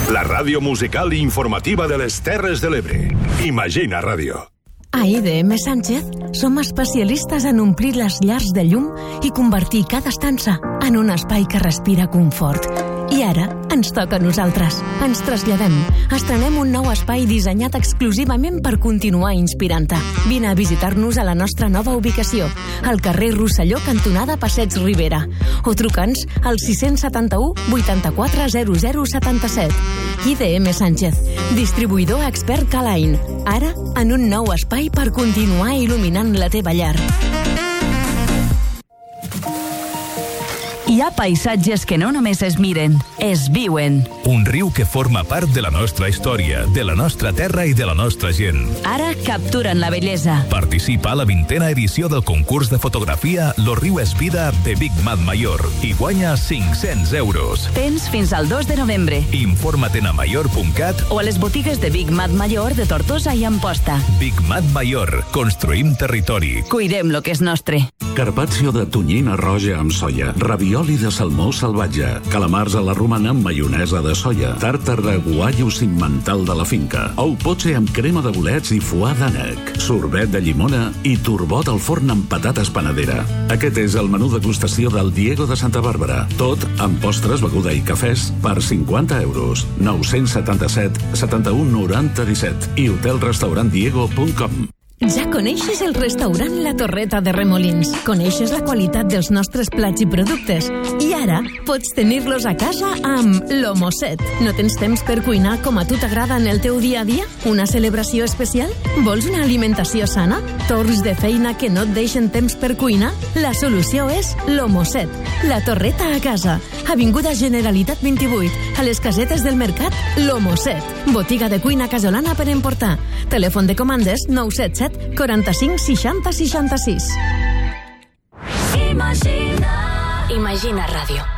La ràdio musical i informativa de les Terres de l'Ebre. Imagina Ràdio. A IDM Sánchez som especialistes en omplir les llars de llum i convertir cada estança en un espai que respira confort. I ara ens toca a nosaltres. Ens traslladem. Estrenem un nou espai dissenyat exclusivament per continuar inspirant-te. Vine a visitar-nos a la nostra nova ubicació, al carrer Rosselló, cantonada Passeig Ribera. O truca'ns al 671 84 0077. IDM Sánchez, distribuïdor expert Calain. Ara, en un nou espai per continuar il·luminant la teva llar. Hi ha paisatges que no només es miren, es viuen. Un riu que forma part de la nostra història, de la nostra terra i de la nostra gent. Ara capturen la bellesa. Participa a la 20a edició del concurs de fotografia Lo riu és vida de Big Mat Mayor i guanya 500 euros. Tens fins al 2 de novembre. Informa't a mayor.cat o a les botigues de Big Mat Mayor de Tortosa i Amposta. Big Mat Mayor. Construïm territori. Cuidem lo que és nostre. Carpaccio de tonyina roja amb soia, ravioli de salmó salvatge, calamars a la romana amb maionesa de soia, tàrtar de guaio cimental de la finca, ou potse amb crema de bolets i foie d'ànec, sorbet de llimona i turbot al forn amb patates panadera. Aquest és el menú degustació del Diego de Santa Bàrbara. Tot amb postres, beguda i cafès per 50 euros. 977 71 90 17 i hotelrestaurantdiego.com. Ja coneixes el restaurant La Torreta de Remolins. Coneixes la qualitat dels nostres plats i productes. I ara pots tenir-los a casa amb l'Homosset. No tens temps per cuinar com a tu t'agrada en el teu dia a dia? Una celebració especial? Vols una alimentació sana? Torns de feina que no et deixen temps per cuinar? La solució és l'Homosset. La Torreta a casa. Avinguda Generalitat 28. A les casetes del mercat, l'Homosset. Botiga de cuina casolana per emportar. Telèfon de comandes 977 45 60 66. Imagina Ràdio.